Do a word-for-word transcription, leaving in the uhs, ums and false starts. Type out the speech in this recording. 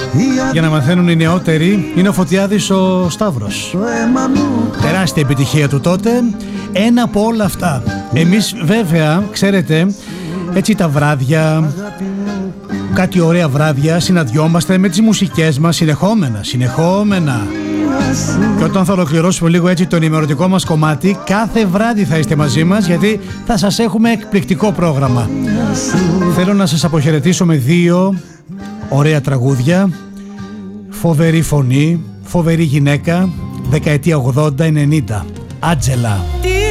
Για να μαθαίνουν οι νεότεροι, είναι ο Φωτιάδης ο Σταύρος. Τεράστια επιτυχία του τότε. Ένα από όλα αυτά. Εμείς βέβαια, ξέρετε, έτσι τα βράδια, κάτι ωραία βράδια, συναντιόμαστε με τις μουσικές μας συνεχόμενα, συνεχόμενα. Και όταν θα ολοκληρώσουμε λίγο έτσι το ενημερωτικό μας κομμάτι, κάθε βράδυ θα είστε μαζί μας, γιατί θα σας έχουμε εκπληκτικό πρόγραμμα. Θέλω να σας αποχαιρετήσω με δύο ωραία τραγούδια. Φοβερή φωνή, φοβερή γυναίκα, δεκαετία ογδόντα ενενήντα. Άντζελα.